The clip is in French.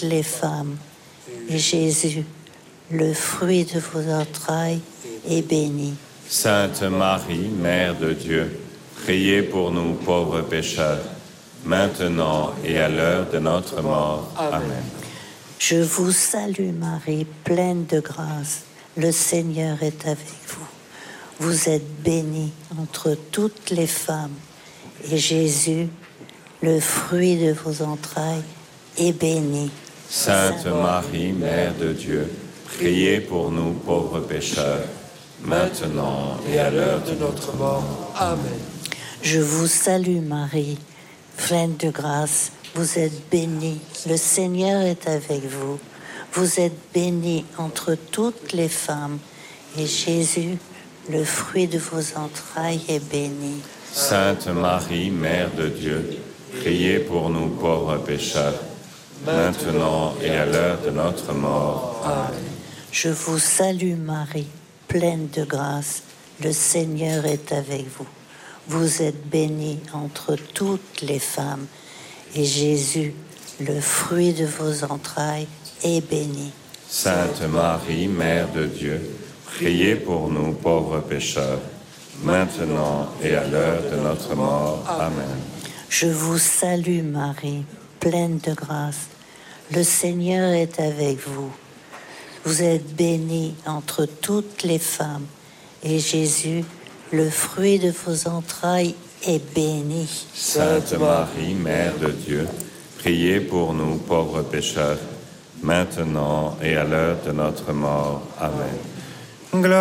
les femmes. Et Jésus, le fruit de vos entrailles, est béni. Sainte Marie, Mère de Dieu, priez pour nous pauvres pécheurs, maintenant et à l'heure de notre mort. Amen. Je vous salue Marie, pleine de grâce. Le Seigneur est avec vous. Vous êtes bénie entre toutes les femmes. Et Jésus, le fruit de vos entrailles, est béni. Sainte Marie, Mère de Dieu, priez pour nous pauvres pécheurs, maintenant et à l'heure de notre mort. Amen. Je vous salue Marie, pleine de grâce. Vous êtes bénie. Le Seigneur est avec vous. Vous êtes bénie entre toutes les femmes. Et Jésus, le fruit de vos entrailles, est béni. Sainte Marie, Mère de Dieu, priez pour nous pauvres pécheurs, maintenant et à l'heure de notre mort. Amen. Je vous salue Marie, pleine de grâce. Le Seigneur est avec vous. Vous êtes bénie entre toutes les femmes. Et Jésus, le fruit de vos entrailles, est béni. Sainte Marie, Mère de Dieu, priez pour nous pauvres pécheurs, maintenant et à l'heure de notre mort. Amen. Je vous salue Marie, pleine de grâce. Le Seigneur est avec vous. Vous êtes bénie entre toutes les femmes. Et Jésus, le fruit de vos entrailles, est béni. Sainte Marie, Mère de Dieu, priez pour nous pauvres pécheurs, maintenant et à l'heure de notre mort. Amen.